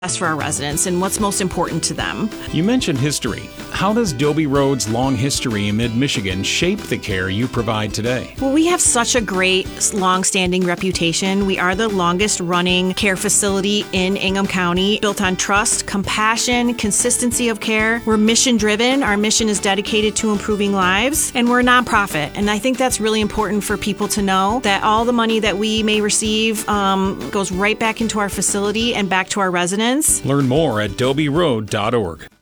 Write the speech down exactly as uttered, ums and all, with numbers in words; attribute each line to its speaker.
Speaker 1: best for our residents and what's most important to them.
Speaker 2: You mentioned history. How does Dobie Road's long history in mid-Michigan shape the care you provide today?
Speaker 1: Well, we have such a great, long-standing reputation. We are the longest-running care facility in Ingham County, built on trust, compassion, consistency of care. We're mission-driven. Our mission is dedicated to improving lives, and we're a nonprofit. And I think that's really important for people to know, that all the money that we may receive um, goes right back into our facility and back to our residents.
Speaker 2: Learn more at dobie road dot org.